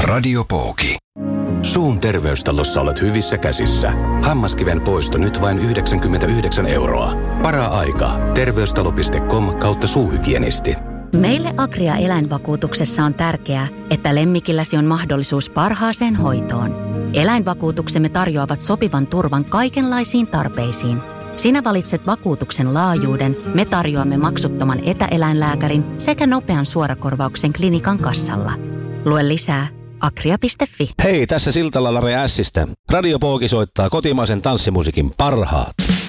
Radiopooki. Suun terveystalossa olet hyvissä käsissä. Hammaskiven poisto nyt vain 99 €. Para-aika. Terveystalo.com/suuhygienisti. Meille Agria eläinvakuutuksessa on tärkeää, että lemmikilläsi on mahdollisuus parhaaseen hoitoon. Eläinvakuutuksemme tarjoavat sopivan turvan kaikenlaisiin tarpeisiin. Sinä valitset vakuutuksen laajuuden, me tarjoamme maksuttoman etäeläinlääkärin sekä nopean suorakorvauksen klinikan kassalla. Lue lisää agria.fi. Hei, tässä Siltala Lare Ässistä. Radiopooki soittaa kotimaisen tanssimusiikin parhaat.